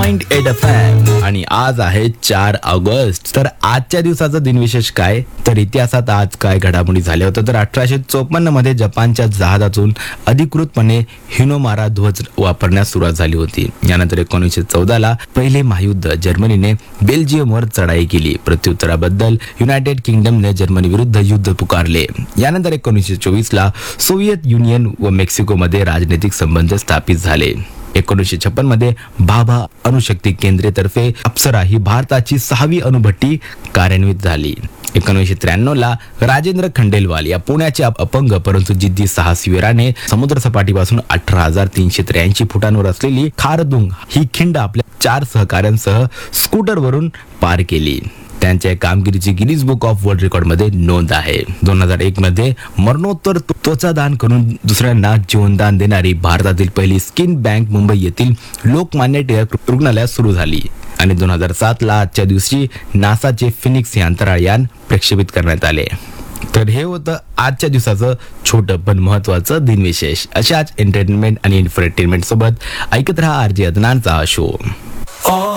90.8 FM आणि आज आहे 4 ऑगस्ट. तर आजच्या दिवसाचा दिनविशेष काय, तर इतिहासात आज काय घडामोडी झाल्या होत्या. तर 1854 मध्ये जपानच्या जहाजातून अधिकृतपणे हिनोमारा ध्वज वापरण्यास सुरुवात झाली होती. यानंतर 1914 ला पहिले महायुद्ध जर्मनीने बेल्जियमवर चढाई केली. प्रत्युत्तराबद्दल युनायटेड किंगडमने जर्मनी विरुद्ध युद्ध पुकारले. यानंतर 1924 ला सोव्हिएत युनियन व मेक्सिको मध्ये राजनैतिक संबंध स्थापित झाले. 1956 मध्ये भाभा अणुशक्ती केंद्रातर्फे अप्सरा ही भारताची 6वी अणुभट्टी कार्यान्वित झाली. 1993 ला राजेंद्र खंडेलवाल या पुण्याच्या अपंग परंतु जिद्दी साहसीवीराने समुद्र सपाटीपासून 18,383 फुटांवर असलेली खारदुंग ही खिंड आपल्या 4 सहकाऱ्यांसह स्कूटरवरून पार केली. त्यांच्या कामगिरीची Guinness book of world record मध्ये नोंद आहे. 2001 मध्ये मरणोत्तर त्वचादान करून दुसऱ्यांना जीवनदान देणारी भारतातील पहिली स्किन बँक मुंबई येथील लोकमान्य टिळक रुग्णालयात सुरू झाली. आणि 2007 ला आजच्या दिवशी नासाचे फिनिक्स हे अंतराळ यान प्रक्षेपित करण्यात आले. तर हे होतं आजच्या दिवसाचं छोटं पण महत्वाचं दिनविशेष. अशाच एंटरटेनमेंट आणि इन्फरटेनमेंट सोबत ऐकत रहा RJ अदनानचा शो.